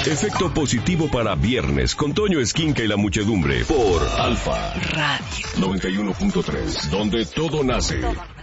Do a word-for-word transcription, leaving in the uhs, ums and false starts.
Efecto positivo para viernes con Toño Esquinca y la muchedumbre por Alfa Radio noventa y uno punto tres, donde todo nace.